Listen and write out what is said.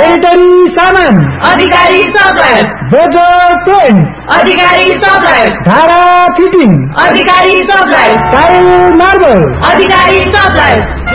sanitary सामान अधिकारी suppliers, बोजर paints अधिकारी suppliers, धारा fitting अधिकारी suppliers, tile marble अधिकारी suppliers,